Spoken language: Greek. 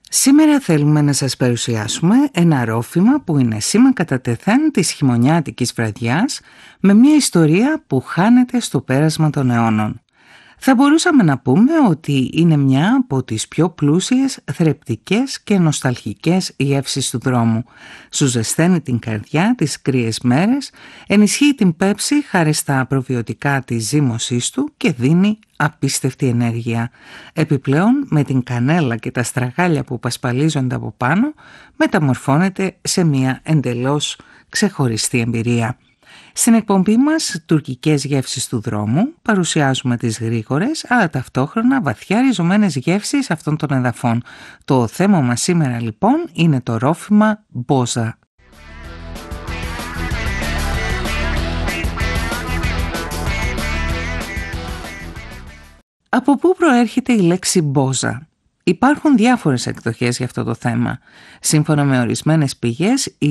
Σήμερα θέλουμε να σας παρουσιάσουμε ένα ρόφημα που είναι σήμα κατά τεθέν της χειμωνιάτικης βραδιάς, με μια ιστορία που χάνεται στο πέρασμα των αιώνων. Θα μπορούσαμε να πούμε ότι είναι μια από τις πιο πλούσιες, θρεπτικές και νοσταλγικές γεύσεις του δρόμου. Σου ζεσταίνει την καρδιά τις κρύες μέρες, ενισχύει την πέψη χάρη στα προβιωτικά της ζύμωσής του και δίνει απίστευτη ενέργεια. Επιπλέον, με την κανέλα και τα στραγάλια που πασπαλίζονται από πάνω, μεταμορφώνεται σε μια εντελώς ξεχωριστή εμπειρία. Στην εκπομπή μας «Τουρκικές γεύσεις του δρόμου» παρουσιάζουμε τις γρήγορες αλλά ταυτόχρονα βαθιά ριζωμένες γεύσεις αυτών των εδαφών. Το θέμα μας σήμερα λοιπόν είναι το ρόφημα μπόζα. Από πού προέρχεται η λέξη μπόζα? Υπάρχουν διάφορες εκδοχές για αυτό το θέμα. Σύμφωνα με ορισμένες πηγές, η